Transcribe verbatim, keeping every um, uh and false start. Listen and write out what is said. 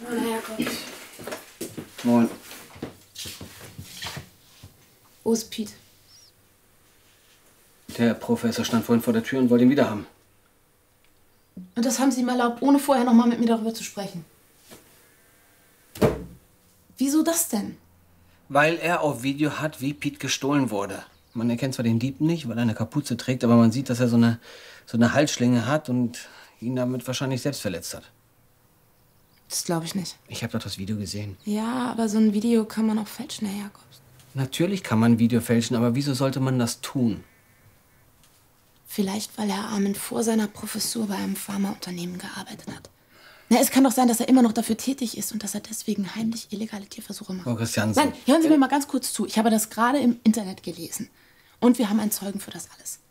Moin, Herrgott. Moin. Wo ist Piet? Der Professor stand vorhin vor der Tür und wollte ihn wieder haben. Und das haben Sie ihm erlaubt, ohne vorher noch mal mit mir darüber zu sprechen? Wieso das denn? Weil er auf Video hat, wie Piet gestohlen wurde. Man erkennt zwar den Dieb nicht, weil er eine Kapuze trägt, aber man sieht, dass er so eine, so eine Halsschlinge hat und ihn damit wahrscheinlich selbst verletzt hat. Das glaube ich nicht. Ich habe doch das Video gesehen. Ja, aber so ein Video kann man auch fälschen, Herr Jakobs. Natürlich kann man ein Video fälschen, aber wieso sollte man das tun? Vielleicht, weil Herr Armin vor seiner Professur bei einem Pharmaunternehmen gearbeitet hat. Na, es kann doch sein, dass er immer noch dafür tätig ist und dass er deswegen heimlich illegale Tierversuche macht. Frau Christiansen. Nein, hören Sie mir mal ganz kurz zu. Ich habe das gerade im Internet gelesen. Und wir haben einen Zeugen für das alles.